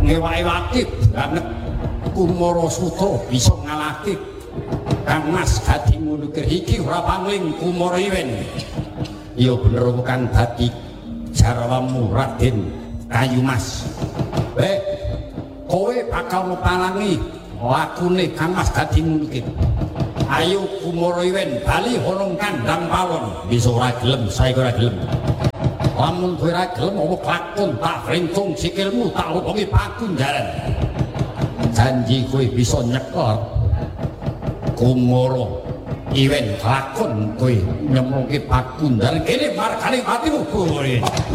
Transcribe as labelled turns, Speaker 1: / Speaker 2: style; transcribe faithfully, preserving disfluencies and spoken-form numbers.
Speaker 1: ngewake wakil banget Kumara Sutra bisa ngalahke Kang Mas Gadi Munukir iki ora pangling Kumara Iwen. Ya bener kang dadi jarwamu Raden Kayu Mas. Baik, kowe bakal mepalangi lakune Kang Mas Gadi Munukir. Ayo Kumara Iwen bali honong kandang pawon. Bisa ora gelem, saiki ora gelem. Lamun kowe ora gelem apa klakon tak rentung sikilmu tak lupungi pakunjaran. Janji kowe bisa nyekel Kumara Iwen klakon kowe nyemplungke pakunjaran kene margane patimu kowe.